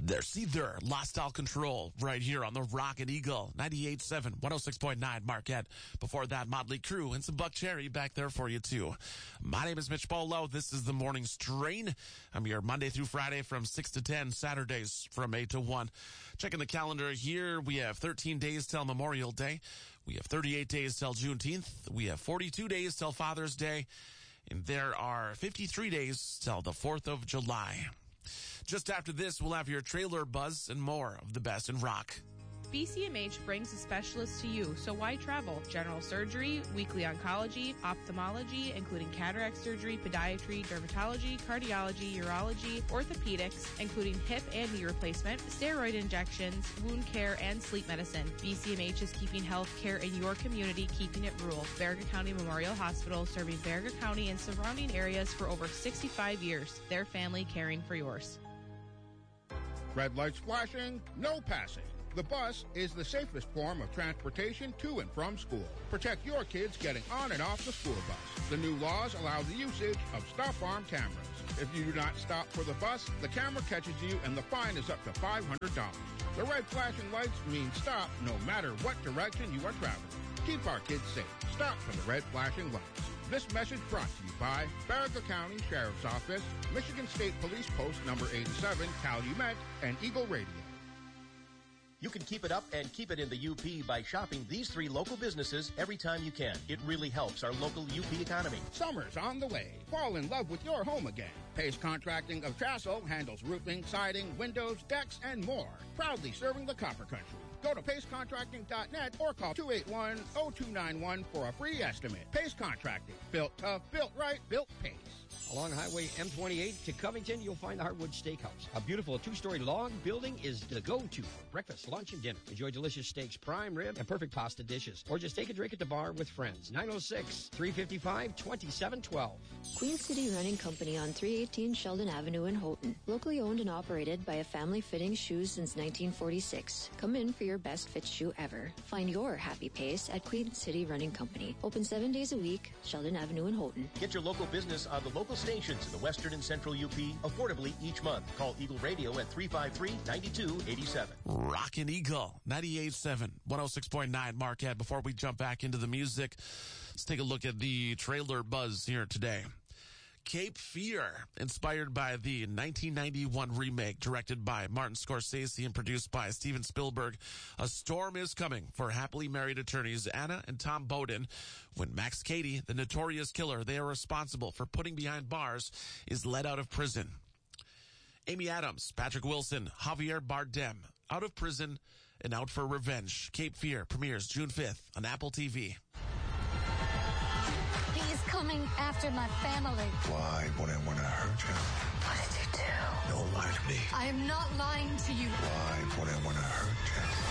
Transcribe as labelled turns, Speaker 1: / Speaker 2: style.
Speaker 1: There's either Lost All Control right here on the Rockin' Eagle 98.7, 106.9 Marquette. Before that, Motley Crue and some Buck Cherry back there for you too. My name is Mitch Bolo. This is the Morning Strain. I'm here Monday through Friday from 6 to 10, Saturdays from 8 to 1. Checking the calendar here, we have 13 days till Memorial Day. We have 38 days till Juneteenth. We have 42 days till Father's Day. And there are 53 days till the 4th of July. Just after this, we'll have your trailer buzz and more of the best in rock.
Speaker 2: BCMH brings a specialist to you, so why travel? General surgery, weekly oncology, ophthalmology, including cataract surgery, podiatry, dermatology, cardiology, urology, orthopedics, including hip and knee replacement, steroid injections, wound care, and sleep medicine. BCMH is keeping health care in your community, keeping it rural. Baraga County Memorial Hospital, serving Baraga County and surrounding areas for over 65 years. Their family caring for yours.
Speaker 3: Red lights flashing, no passing. The bus is the safest form of transportation to and from school. Protect your kids getting on and off the school bus. The new laws allow the usage of stop arm cameras. If you do not stop for the bus, the camera catches you and the fine is up to $500. The red flashing lights mean stop no matter what direction you are traveling. Keep our kids safe. Stop for the red flashing lights. This message brought to you by Baraga County Sheriff's Office, Michigan State Police Post number 87, Calumet, and Eagle Radio.
Speaker 4: You can keep it up and keep it in the UP by shopping these 3 local businesses every time you can. It really helps our local UP economy.
Speaker 3: Summer's on the way. Fall in love with your home again. Pace Contracting of Chassell handles roofing, siding, windows, decks, and more. Proudly serving the Copper Country. Go to pacecontracting.net or call 281-0291 for a free estimate. Pace Contracting. Built tough, built right, built Pace.
Speaker 5: Along Highway M28 to Covington, you'll find the Hardwood Steakhouse. A beautiful 2-story log building is the go-to for breakfast, lunch, and dinner. Enjoy delicious steaks, prime rib, and perfect pasta dishes. Or just take a drink at the bar with friends. 906-355-2712.
Speaker 6: Queen City Running Company on 318 Sheldon Avenue in Houghton. Locally owned and operated by a family fitting shoes since 1946. Come in for your best fit shoe ever. Find your happy pace at Queen City Running Company. Open 7 days a week, Sheldon Avenue in Houghton.
Speaker 4: Get your local business on the local stations in the western and central UP affordably each month. Call Eagle Radio at 353-9287.
Speaker 1: Rockin' Eagle 98.7, 106.9 Marquette. Before we jump back into the music, let's take a look at the trailer buzz here today. Cape Fear, inspired by the 1991 remake directed by Martin Scorsese and produced by Steven Spielberg. A storm is coming for happily married attorneys Anna and Tom Bowden when Max Cady, the notorious killer they are responsible for putting behind bars, is let out of prison. Amy Adams, Patrick Wilson, Javier Bardem, out of prison and out for revenge. Cape Fear premieres June 5th on Apple TV.
Speaker 7: He's coming after my family.
Speaker 8: Why would I want to hurt you?
Speaker 7: What did you do?
Speaker 8: Don't lie to me.
Speaker 7: I am not lying to you.
Speaker 8: Why would I want to hurt you?